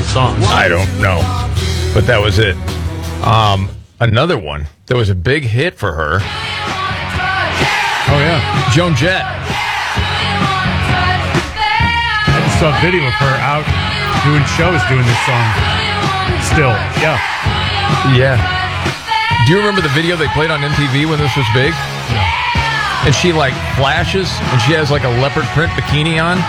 songs. I don't know, but that was it. Another one that was a big hit for her. Oh, yeah. Joan Jett. I just saw a video of her out doing shows doing this song. Still, yeah. Yeah. Do you remember the video they played on MTV when this was big? No. And she like flashes and she has like a leopard print bikini on.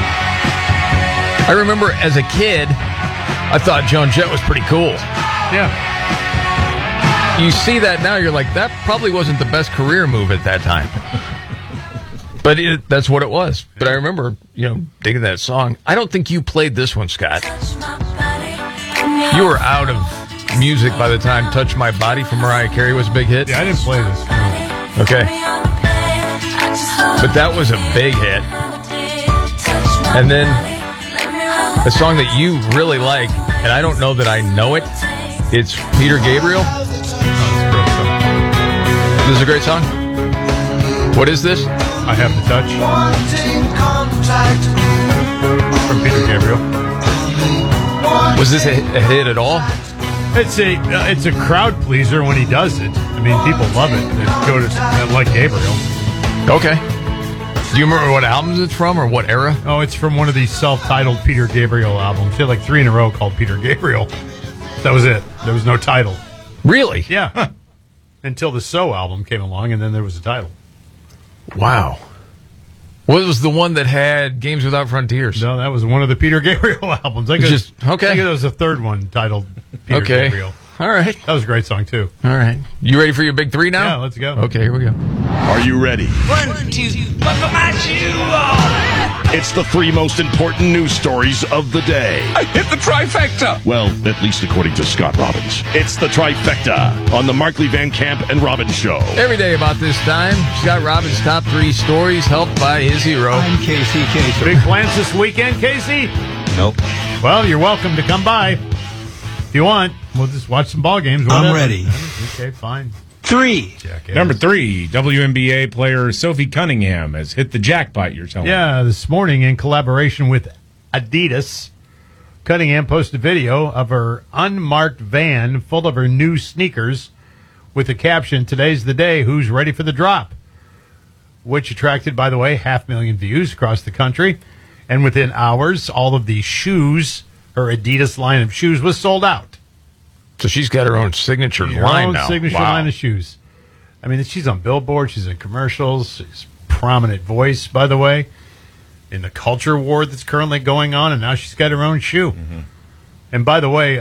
I remember as a kid, I thought Joan Jett was pretty cool. Yeah. You see that now, you're like, that probably wasn't the best career move at that time. But that's what it was. But I remember, digging that song. I don't think you played this one, Scott. You were out of music by the time Touch My Body from Mariah Carey was a big hit. Yeah, I didn't play this. Okay. But that was a big hit. And then a song that you really like, and I don't know that I know it, it's Peter Gabriel. This is a great song. What is this? I Have the Touch. From Peter Gabriel. Was this a hit at all? It's a crowd pleaser when he does it. I mean, people love it. They go to like Gabriel. Okay. Do you remember what albums it's from or what era? Oh, it's from one of these self-titled Peter Gabriel albums. He had like 3 in a row called Peter Gabriel. That was it. There was no title. Really? Yeah. Until the So album came along, and then there was a title. Wow. What was the one that had Games Without Frontiers? No, that was one of the Peter Gabriel albums. I think there was a third one titled Peter Gabriel. All right. That was a great song, too. All right. You ready for your big 3 now? Yeah, let's go. Okay, here we go. Are you ready? 1, 2, buckle my shoe on. It's the 3 most important news stories of the day. I hit the trifecta. Well, at least according to Scott Robbins. It's the trifecta on the Markley Van Camp and Robbins Show. Every day about this time, Scott Robbins' top 3 stories, helped by his hero. I'm Casey Kasem. Big plans this weekend, Casey? Nope. Well, you're welcome to come by. If you want, we'll just watch some ball games. Whatever. I'm ready. Okay, fine. 3. Jackass. Number 3, WNBA player Sophie Cunningham has hit the jackpot, you're telling me. Yeah, this morning in collaboration with Adidas, Cunningham posted a video of her unmarked van full of her new sneakers with the caption, "Today's the day, who's ready for the drop?" Which attracted, by the way, 500,000 views across the country. And within hours, all of the shoes, her Adidas line of shoes, was sold out. So she's got her own signature line now. Signature line of shoes. I mean, she's on Billboard. She's in commercials. She's a prominent voice, by the way, in the culture war that's currently going on. And now she's got her own shoe. Mm-hmm. And by the way,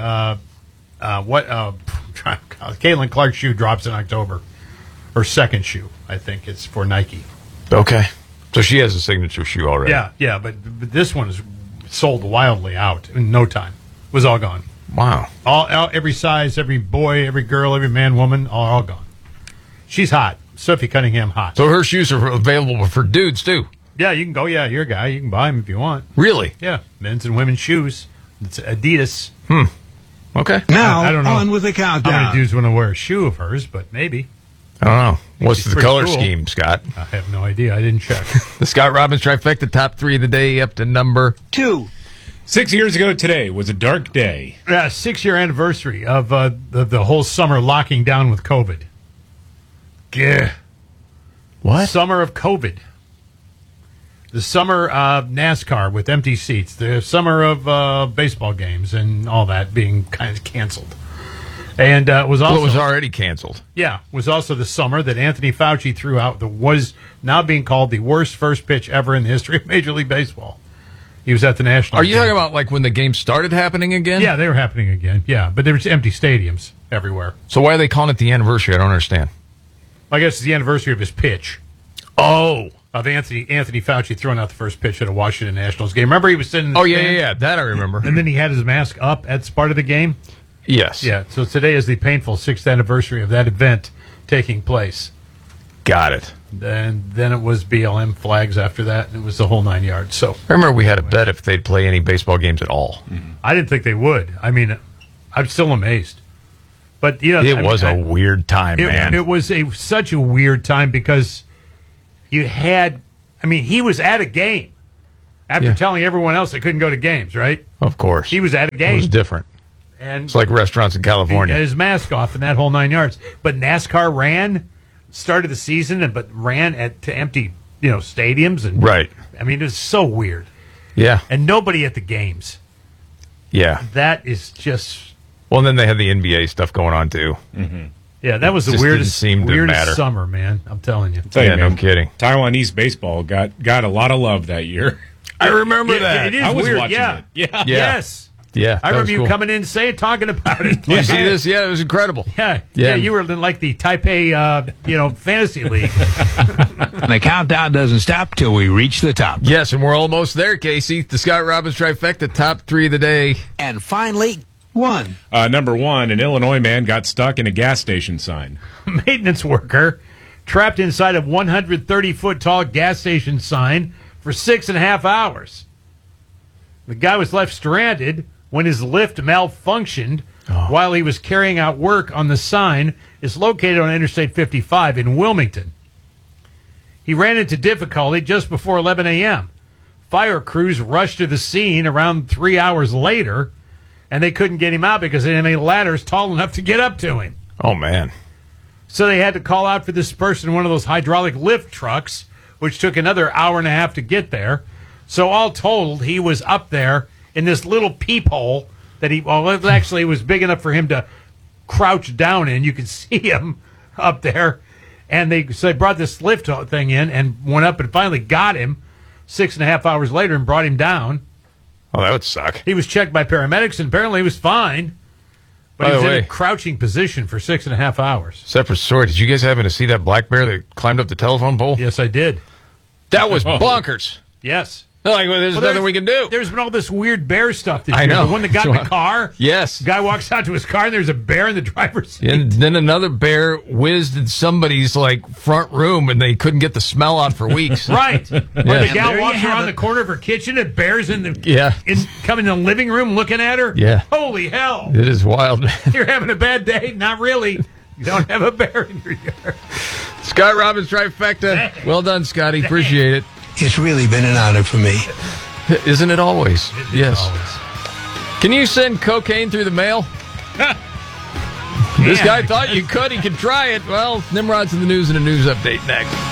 Caitlin Clark's shoe drops in October. Her second shoe, I think it's for Nike. Okay. So she has a signature shoe already. Yeah, but this one is sold wildly out in no time. It was all gone. Wow. All every size, every boy, every girl, every man, woman, all gone. She's hot. Sophie Cunningham hot. So her shoes are available for dudes, too? Yeah, you can go. Yeah, you're a guy. You can buy them if you want. Really? Yeah, men's and women's shoes. It's Adidas. Okay. Now, I don't know on with the countdown. how many dudes want to wear a shoe of hers, but maybe. I don't know. What's She's the pretty color cool. scheme, Scott? I have no idea. I didn't check. The Scott Robbins trifecta, top 3 of the day, up to number 2. 6 years ago today was a dark day. Yeah, 6-year anniversary of the whole summer locking down with COVID. Yeah. What? Summer of COVID. The summer of NASCAR with empty seats. The summer of baseball games and all that being kind of canceled. And it was also Well, it was already canceled. Yeah, was also the summer that Anthony Fauci threw out the was now being called the worst first pitch ever in the history of Major League Baseball. He was at the National. Are you game. talking about like when the games started happening again? Yeah, they were happening again. Yeah, but there was empty stadiums everywhere. So why are they calling it the anniversary? I don't understand. I guess it's the anniversary of his pitch. Oh. Of Anthony Fauci throwing out the first pitch at a Washington Nationals game. Remember he was sitting in the Oh, yeah, stands? yeah. That I remember. And then he had his mask up at part of the game? Yes. Yeah, so today is the painful 6th anniversary of that event taking place. Got it. And then it was BLM flags after that, and it was the whole 9 yards. So I remember we had a bet if they'd play any baseball games at all. I didn't think they would. I mean, I'm still amazed. But you know, It was a weird time, man. It was such a weird time because you had. I mean, he was at a game. after telling everyone else they couldn't go to games, right? Of course. He was at a It game. was different. And It's like restaurants in he had California. his mask off and that whole 9 yards. But NASCAR started the season, but ran to empty, stadiums. And Right. I mean, it was so weird. Yeah. And nobody at the games. Yeah. That is just... Well, and then they had the NBA stuff going on, too. Yeah, that was the Just weirdest, didn't seem to weirdest matter. summer, man. I'm telling you. Tell you, Yeah, no man, kidding. Taiwanese baseball got a lot of love that year. I remember Yeah, that. it is I was weird. watching Yeah. it. Yeah. Yeah. Yes. Yeah. I that was remember you cool. coming in and talking about it. You see this? Yeah, it was incredible. Yeah, Yeah. you were in like the Taipei, fantasy league. And the countdown doesn't stop till we reach the top. Yes, and we're almost there, Casey. The Scott Robbins trifecta, top 3 of the day. And finally, one. Number 1, an Illinois man got stuck in a gas station sign. Maintenance worker trapped inside a 130-foot tall gas station sign for 6.5 hours. The guy was left stranded when his lift malfunctioned while he was carrying out work on the sign. It's located on Interstate 55 in Wilmington. He ran into difficulty just before 11 a.m. Fire crews rushed to the scene around 3 hours later, and they couldn't get him out because they didn't have any ladders tall enough to get up to him. Oh, man. So they had to call out for this person in one of those hydraulic lift trucks, which took another hour and a half to get there. So all told, he was up there in this little peephole that it was big enough for him to crouch down in. You could see him up there. And they brought this lift thing in and went up and finally got him 6.5 hours later and brought him down. Oh, that would suck. He was checked by paramedics and apparently he was fine. But By he was the in way- a crouching position for 6.5 hours. Separate story. Did you guys happen to see that black bear that climbed up the telephone pole? Yes, I did. That was bonkers. Yes. Like, well, there's nothing we can do. There's been all this weird bear stuff this I year. know. The one that got in the car. Yes. Guy walks out to his car and there's a bear in the driver's seat. And then another bear whizzed in somebody's front room, and they couldn't get the smell out for weeks. Right. Where the And gal there you walks have around it. the corner of her kitchen and bears in the Yeah. coming in the living room looking at her. Yeah. Holy hell. It is wild, man. You're having a bad day? Not really. You don't have a bear in your yard. Scott Robbins trifecta. Well done, Scotty. Appreciate it. It's really been an honor for me. Isn't it always? Yes. Always. Can you send cocaine through the mail? This guy thought you could. He could try it. Well, Nimrod's in the news and a news update next.